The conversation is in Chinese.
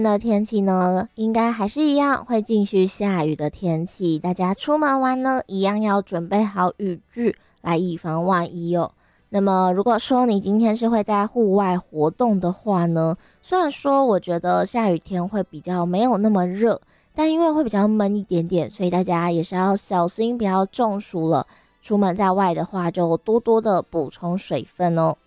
的天气呢，应该还是一样会继续下雨的天气，大家出门玩呢，一样要准备好雨具来以防万一哦。那么如果说你今天是会在户外活动的话呢，虽然说我觉得下雨天会比较没有那么热，但因为会比较闷一点点，所以大家也是要小心不要中暑了。出门在外的话，就多多的补充水分哦。